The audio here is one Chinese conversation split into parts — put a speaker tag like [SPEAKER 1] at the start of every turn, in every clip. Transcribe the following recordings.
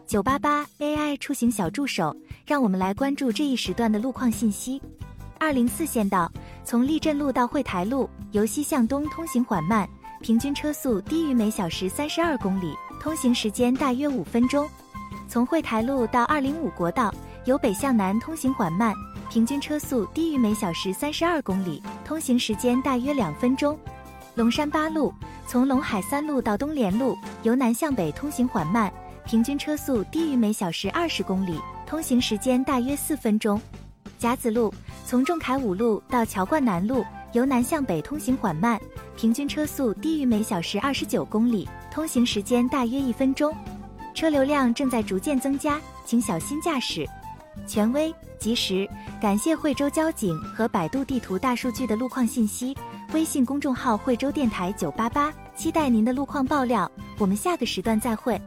[SPEAKER 1] 988 AI 出行小助手，让我们来关注这一时段的路况信息。204县道，从立镇路到惠台路，由西向东通行缓慢，平均车速低于每小时32公里，通行时间大约5分钟。从惠台路到205国道，由北向南通行缓慢，平均车速低于每小时32公里，通行时间大约2分钟。龙山八路，从陇海3路到东连路，由南向北通行缓慢，平均车速低于每小时20公里，通行时间大约4分钟。甲子路，从仲恺5路到乔冠南路，由南向北通行缓慢，平均车速低于每小时29公里，通行时间大约1分钟。车流量正在逐渐增加，请小心驾驶。权威、及时，感谢惠州交警和百度地图大数据的路况信息。微信公众号惠州电台988，期待您的路况爆料。我们下个时段再会。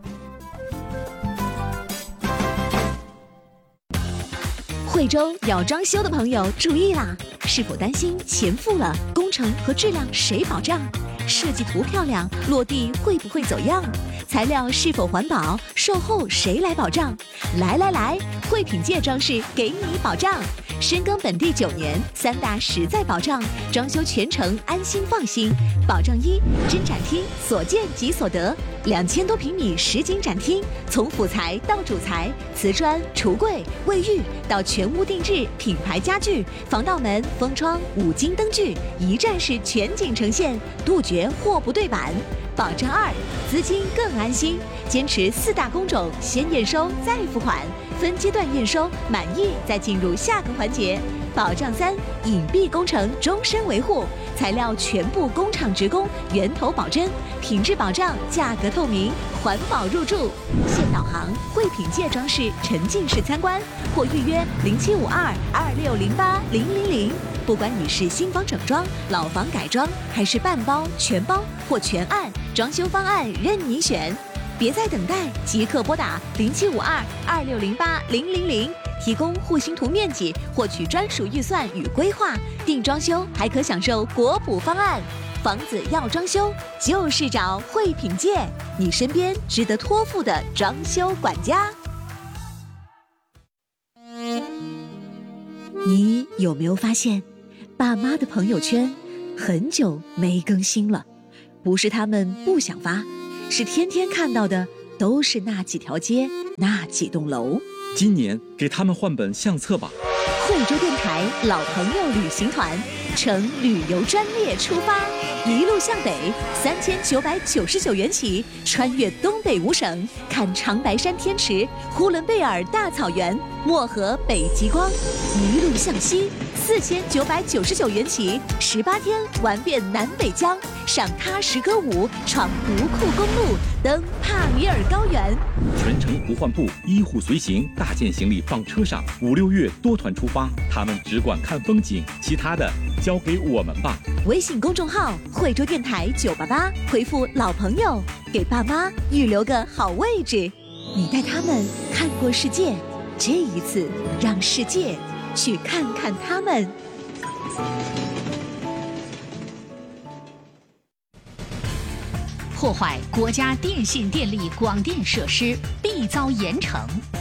[SPEAKER 2] 惠州要装修的朋友注意啦！是否担心钱付了，工程和质量谁保障？设计图漂亮，落地会不会走样？材料是否环保？售后谁来保障？来，惠品界装饰给你保障。深耕本地9年，3大实在保障，装修全程安心放心。保障1：真展厅，所见即所得，2000多平米实景展厅，从辅材到主材，瓷砖、橱柜、卫浴到全屋定制品牌家具、防盗门、封窗、5金灯具，一站式全景呈现，杜绝货不对版。保障2：资金更安心，坚持4大工种，先验收再付款，分阶段验收，满意再进入下个环节。保障3：隐蔽工程终身维护，材料全部工厂直供，源头保真，品质保障，价格透明，环保入驻。现导航，惠品界装饰沉浸式参观，或预约0752260800。不管你是新房整装、老房改装，还是半包、全包或全案，装修方案任你选。别再等待，即刻拨打0752260800，提供户型图面积，获取专属预算与规划。定装修还可享受国补方案。房子要装修，就是找惠品界，你身边值得托付的装修管家。你有没有发现，爸妈的朋友圈很久没更新了？不是他们不想发，是天天看到的都是那几条街、那几栋楼。
[SPEAKER 3] 今年给他们换本相册吧。
[SPEAKER 2] 惠州电台老朋友旅行团乘旅游专列出发，一路向北，3999元起，穿越东北5省，看长白山天池、呼伦贝尔大草原、漠河北极光；一路向西，4999元起，18天玩遍南北疆，上踏实歌舞，闯独库公路，登帕米尔高原。
[SPEAKER 3] 全程不换布，医护随行，大件行李放车上。5、6月多团出发，他们只管看风景，其他的交给我们吧。
[SPEAKER 2] 微信公众号惠州电台988，回复老朋友，给爸妈预留个好位置。你带他们看过世界，这一次让世界去看看他们。
[SPEAKER 4] 破坏国家电信电力广电设施，必遭严惩。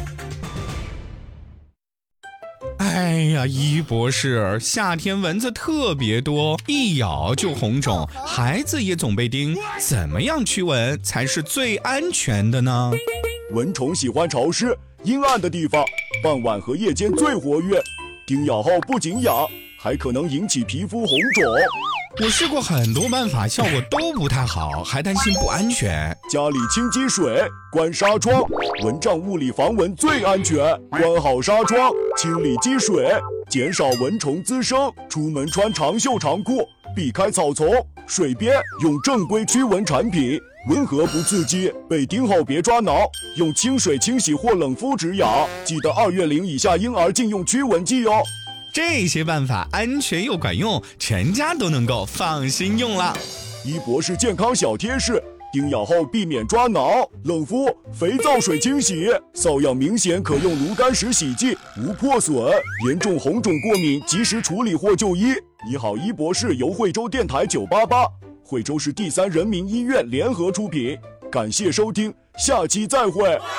[SPEAKER 5] 哎呀，一博士，夏天蚊子特别多，一咬就红肿，孩子也总被叮，怎么样驱蚊才是最安全的呢？
[SPEAKER 6] 蚊虫喜欢潮湿、阴暗的地方，傍晚和夜间最活跃。叮咬后不仅痒，还可能引起皮肤红肿。
[SPEAKER 5] 我试过很多办法，效果都不太好，还担心不安全。
[SPEAKER 6] 家里清积水，关纱窗，蚊帐物理防蚊最安全。关好纱窗，清理积水，减少蚊虫滋生。出门穿长袖长裤，避开草丛、水边，用正规驱蚊产品，温和不刺激。被叮后别抓挠，用清水清洗或冷敷止痒。记得2月龄以下婴儿禁用驱蚊剂哦。
[SPEAKER 5] 这些办法安全又管用，全家都能够放心用了。
[SPEAKER 6] 一博士健康小贴士：叮咬后避免抓挠，冷敷、肥皂水清洗。瘙痒明显可用炉甘石洗剂，无破损。严重红肿过敏及时处理或就医。你好，一博士由惠州电台988、惠州市第3人民医院联合出品。感谢收听，下期再会。